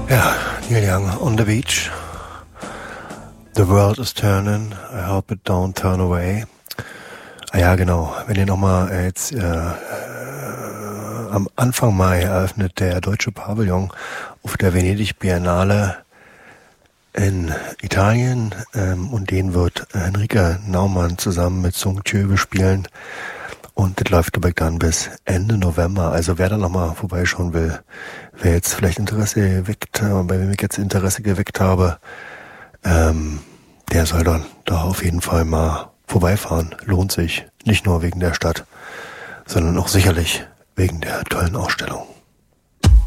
Ja, Neil Young on the beach. The world is turning. I hope it don't turn away. Ah ja, genau. Wenn ihr nochmal jetzt am Anfang Mai eröffnet der Deutsche Pavillon auf der Venedig Biennale in Italien und den wird Henrike Naumann zusammen mit Sung Tjö bespielen. Und das läuft dabei dann bis Ende November. Also wer da nochmal vorbeischauen will, wer jetzt vielleicht Interesse geweckt, bei wem ich jetzt Interesse geweckt habe, der soll dann da auf jeden Fall mal vorbeifahren. Lohnt sich. Nicht nur wegen der Stadt, sondern auch sicherlich wegen der tollen Ausstellung.